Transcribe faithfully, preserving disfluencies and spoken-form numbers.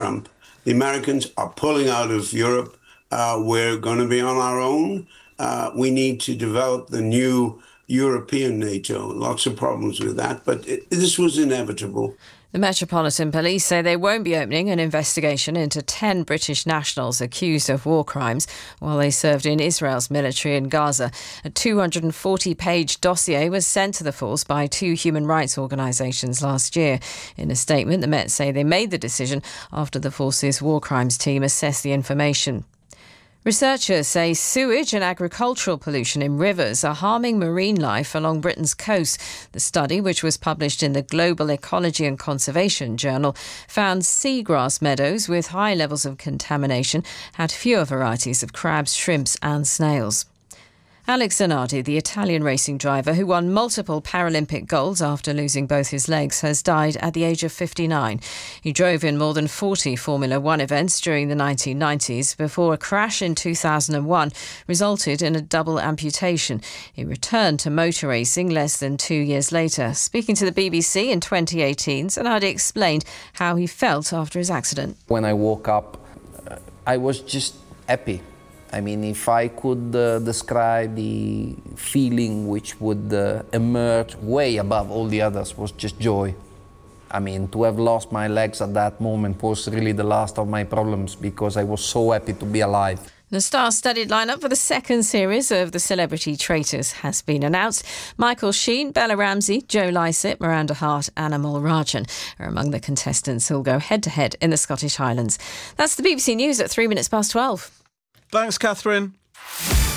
Trump. The Americans are pulling out of Europe. Uh, we're going to be on our own. Uh, we need to develop the new European NATO. Lots of problems with that, but it, this was inevitable. The Metropolitan Police say they won't be opening an investigation into ten British nationals accused of war crimes while they served in Israel's military in Gaza. A two hundred forty page dossier was sent to the force by two human rights organisations last year. In a statement, the Met say they made the decision after the force's war crimes team assessed the information. Researchers say sewage and agricultural pollution in rivers are harming marine life along Britain's coast. The study, which was published in the Global Ecology and Conservation Journal, found seagrass meadows with high levels of contamination had fewer varieties of crabs, shrimps and snails. Alex Zanardi, the Italian racing driver who won multiple Paralympic golds after losing both his legs, has died at the age of fifty-nine. He drove in more than forty Formula One events during the nineteen nineties before a crash in two thousand one resulted in a double amputation. He returned to motor racing less than two years later. Speaking to the B B C in twenty eighteen, Zanardi explained how he felt after his accident. When I woke up, I was just happy. I mean, if I could uh, describe the feeling which would uh, emerge way above all the others was just joy. I mean, to have lost my legs at that moment was really the last of my problems because I was so happy to be alive. The star-studded lineup for the second series of The Celebrity Traitors has been announced. Michael Sheen, Bella Ramsey, Joe Lycett, Miranda Hart and Amol Rajan are among the contestants who'll go head-to-head in the Scottish Highlands. That's the B B C News at three minutes past twelve. Thanks, Catherine.